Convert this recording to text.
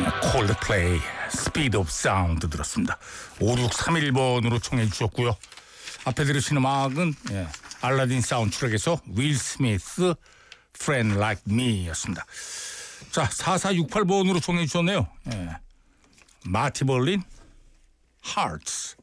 콜드플레이 스피드 오브 사운드 들었습니다. 5631번으로 청해 주셨고요. 앞에 들으신 음악은 알라딘 사운드트랙에서 윌 스미스 Friend Like Me 였습니다. 자, 4468번으로 청해 주셨네요. 마티 벌린 Hearts.